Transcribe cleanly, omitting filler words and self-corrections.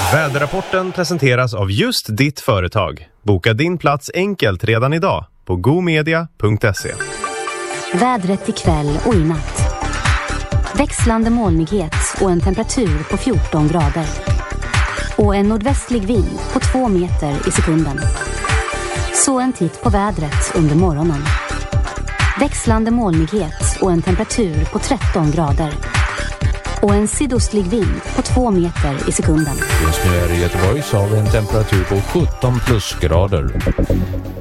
Väderrapporten presenteras av just ditt företag. Boka din plats enkelt redan idag på gomedia.se. Vädret ikväll och i natt. Växlande molnighet och en temperatur på 14 grader. Och en nordvästlig vind på 2 meter i sekunden. Så en titt på vädret under morgonen. Växlande molnighet och en temperatur på 13 grader. Och en sydostlig vind på 2 meter i sekunden. Just nu är det i Göteborg så har vi en temperatur på 17 plusgrader.